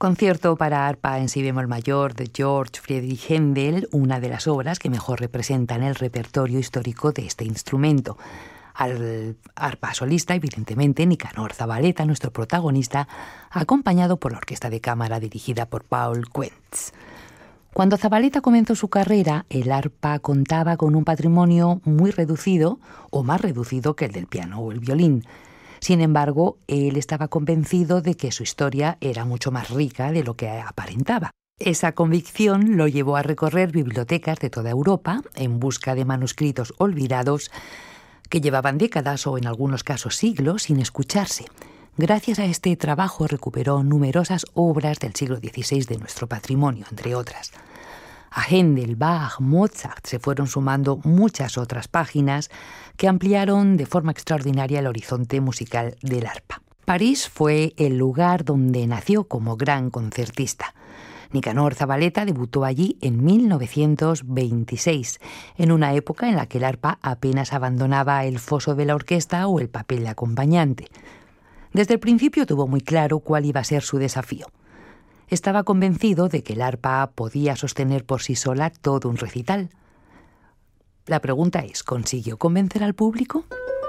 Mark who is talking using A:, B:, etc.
A: Concierto para arpa en si bemol mayor de Georg Friedrich Händel, una de las obras que mejor representan el repertorio histórico de este instrumento. Al arpa solista, evidentemente, Nicanor Zavaleta, nuestro protagonista, acompañado por la orquesta de cámara dirigida por Paul Kuentz. Cuando Zavaleta comenzó su carrera, el arpa contaba con un patrimonio muy reducido, o más reducido que el del piano o el violín. Sin embargo, él estaba convencido de que su historia era mucho más rica de lo que aparentaba. Esa convicción lo llevó a recorrer bibliotecas de toda Europa en busca de manuscritos olvidados que llevaban décadas o en algunos casos siglos sin escucharse. Gracias a este trabajo recuperó numerosas obras del siglo XVI de nuestro patrimonio, entre otras. A Händel, Bach, Mozart se fueron sumando muchas otras páginas que ampliaron de forma extraordinaria el horizonte musical del arpa. París fue el lugar donde nació como gran concertista. Nicanor Zavaleta debutó allí en 1926, en una época en la que el arpa apenas abandonaba el foso de la orquesta o el papel de acompañante. Desde el principio tuvo muy claro cuál iba a ser su desafío. Estaba convencido de que el arpa podía sostener por sí sola todo un recital. La pregunta es, ¿consiguió convencer al público?